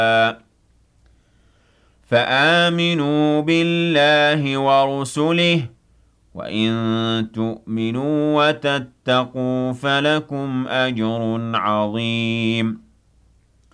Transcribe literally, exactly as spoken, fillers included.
فآمنوا بالله ورسله، وإن تؤمنوا وتتقوا فلكم أجر عظيم